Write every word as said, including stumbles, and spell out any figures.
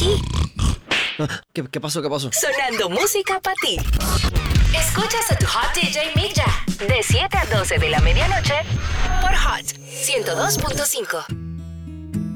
aquí. ¿Qué, qué pasó? ¿Qué pasó? Sonando música para ti. Escuchas a tu Hot D J Mick Ya, de siete a doce de la medianoche, por Hot ciento dos punto cinco.